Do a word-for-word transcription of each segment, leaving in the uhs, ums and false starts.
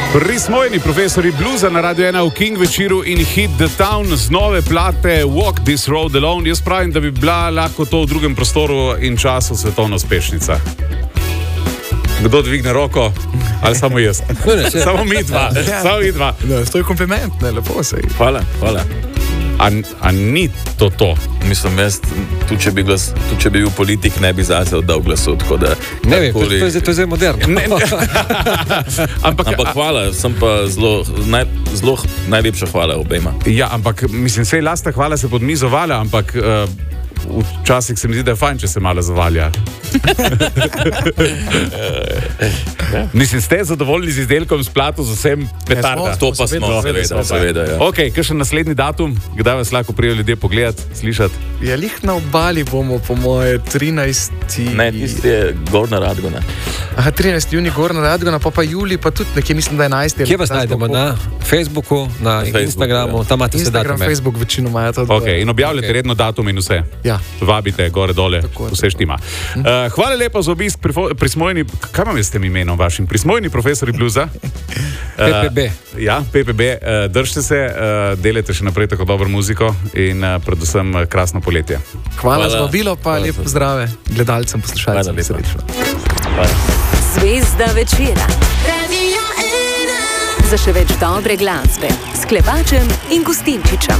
Prismojni profesori bluza na Radio ena v King večeru in Hit the Town z nove plate Walk This Road Alone. Jaz pravim, da bi bila lahko to v drugem prostoru in času svetovna uspešnica. Kdo dvigne roko? Ali samo jaz? Samo mi dva. Samo mi dva. No, to je kompliment, ne, lepo se je. Hvala, hvala. A, a ni to to? Mislim, jaz, tudi če bi, glas, tudi če bi bil politik, ne bi zase oddal glasu, tako da... Ne vem, koli... to, to je zdaj moderno. Ne, ne. ampak, ampak hvala, sem pa zelo, naj, zelo najlepša hvala obema. Ja, ampak mislim, sej lasta hvala se pod mizo valja, ampak uh, včasih se mi zdi, da je fajn, če se malo zavalja. Mislim, ste zadovoljni z izdelkom, s plato, z vsem petarda? To pa smo, seveda, seveda, ja. Ok, kakšen naslednji datum? Kdaj vas lahko prijo ljudje pogledati, slišati? Ja, lih na obali bomo, po moje, trinajsti... Ne, tisti je Gornja Radgona. Aha, trinajsti junij Gornja Radgona, pa pa julij, pa tudi nekje, mislim, da enajsti Kje vas najdemo? Na Facebooku, na, na Facebook, Instagramu, ja. Tam imate vse datume. Instagram, Facebook, večino imajo to. Ok, in objavljate okay. redno datum in vse? Ja. Vabite gore, dole, tako, vse štima. Uh, hvala lepa za obisk pri Prismojni, kaj vam je s tem imenom vašim? Prismojni profesori bluza. P P B. Uh, ja, P P B. Uh, držite se, uh, delajte še naprej tako dobro muziko in uh, predvsem uh, krasno poletje. Hvala, hvala za vabilo, pa hvala lepo zdrave gledalcem, poslušalcem. Srečno. Zvezda večera. Radio ena. Za še več dobre glasbe s Klepačem in Gustinčičem.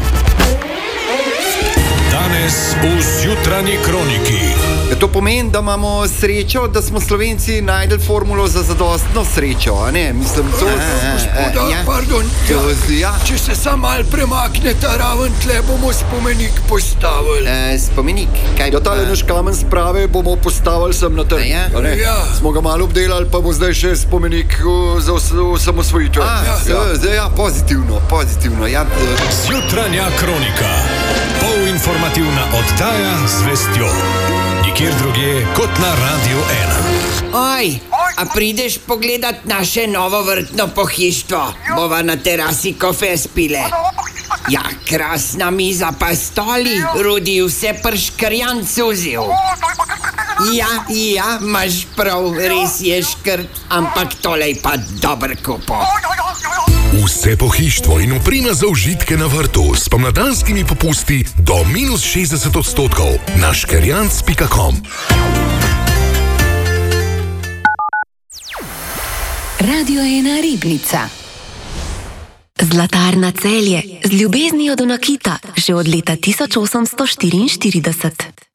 Danes v Zjutranji kroniki. To pomeni, da imamo srečo, da smo Slovenci najdel formulo za zadostno srečo, a ne? Mislim, to... Gospoda, ja. Pardon, ja. Ja. Če se sam mal premakne ta raven, tle bomo spomenik postavili. E, spomenik? Kaj? Ja, tale naš kamen sprave bomo postavili sem na trg. Ja. Ja. Smo ga malo obdelali, pa bo zdaj še spomenik uh, za osamosvojitev. Ja, ja. ja, pozitivno, pozitivno. Ja. Zjutranja kronika. Polinformativna oddaja z vestjo. Nikjer drugje kot na Radio ena. Oj, a prideš pogledat naše novo vrtno pohištvo? Bova na terasi kofe spile. Ja, krasna miza pa stoli, Rudi vse prškrjan cuzil. Ja, ja, imaš prav, res je škrt, ampak tolej pa dober kupo. Vse pohištvo in oprema za užitke na vrtu s pomladanskimi popusti do minus šestdeset odstotkov na škerjanc pika com. Radio ena Ribnica. Zlatarna Celje z ljubeznijo do nakita že od leta tisoč osemsto štiriinštirideset.